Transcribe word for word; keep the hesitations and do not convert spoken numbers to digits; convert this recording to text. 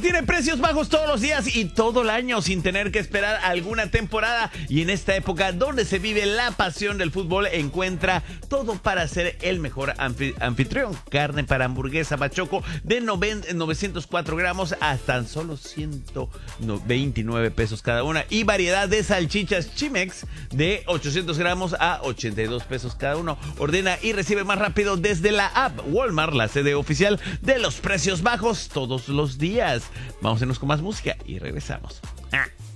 tiene precios bajos todos los días y todo el año sin tener que esperar alguna temporada. Y en esta época donde se vive la pasión del fútbol, encuentra todo para ser el mejor anfi- anfitrión. Carne para hamburguesa Bachoco de novecientos cuatro gramos a tan solo ciento veintinueve pesos cada una. Y variedad de salchichas Chimex de ochocientos gramos a ochenta y dos pesos cada uno. Ordena y recibe más rápido desde la app. Walmart, la sede oficial de los precios bajos todos los días. Vamos a irnos con más música y regresamos. Ah.